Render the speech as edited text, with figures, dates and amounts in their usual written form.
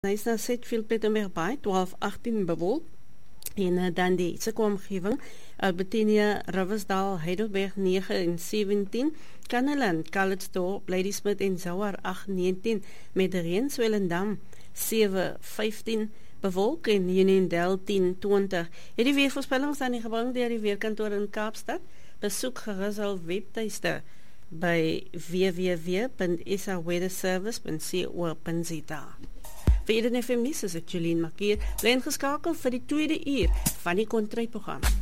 Hy's na Sedgefield Plettenberg Bay, 12-18 bewolk. En dan die omgewing, Albertinia, Riversdal, Heidelberg 9 en 17, Kanneland, Calitzdorp, Ladysmith en Zouar 8-19, met reën, Swellendam 7-15, bewolk en Uniondale 10-20. Hierdie weervoorspellings aan die gebring deur die weerkantoor in Kaapstad. Besoek gerus al webtuiste by www.saweatherservice.co.za. Vir Eden FM Nuus is ek Jolien Makier, bly ingeskakel vir die tweede uur van die Kontry program.